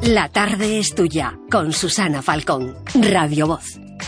La tarde es tuya, con Susana Falcón, Radio Voz.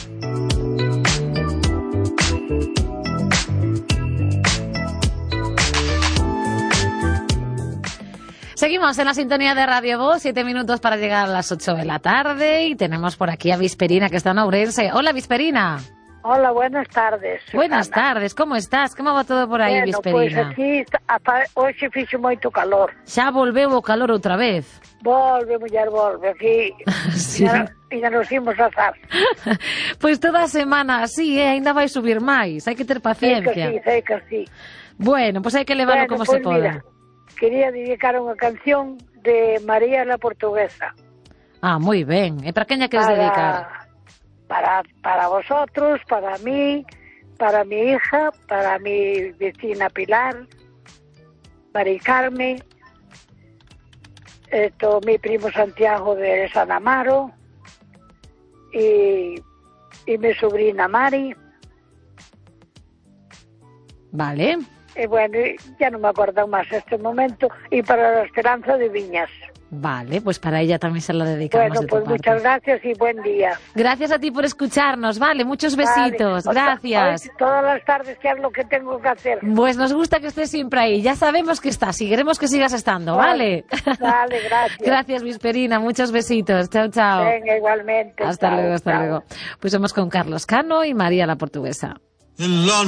Seguimos en la sintonía de Radio Voz, 7 minutos para llegar a las 8 de la tarde y tenemos por aquí a Visperina, que está en Ourense. Hola, Visperina. Hola, buenas tardes, Susana. Buenas tardes, como estás? Como va todo por aí, bueno, Visperina? Pois aquí hoxe fixo moito calor. Xa volveu o calor outra vez. Volve, muller, volve. Aquí Sí. ainda nos imos azar. Pois toda a semana así, ainda vai subir máis. Hai que ter paciencia. Sei que sí. Bueno, pois hai que levarlo como se poda. Mira, quería dedicar unha canción de María la Portuguesa. Ah, moi ben. E para quen lle queres dedicar? Para vosotros, para mí, para mi hija, para mi vecina Pilar, Mari Carmen, mi primo Santiago de San Amaro y mi sobrina Mari. Vale. Y bueno, ya no me acuerdo más este momento. Y para la Esperanza de Viñas. Vale, pues para ella también se la dedicamos. Bueno, de pues tu parte. muchas gracias y buen día. Gracias a ti por escucharnos, vale, muchos besitos, Vale. gracias. Hoy, todas las tardes que es lo que tengo que hacer. Pues nos gusta que estés siempre ahí, ya sabemos que estás y queremos que sigas estando, ¿vale? Vale, gracias. Gracias, Visperina, muchos besitos, chao, chao. Venga, igualmente. Hasta chao, luego, hasta chao. luego. Pues somos con Carlos Cano y María la Portuguesa.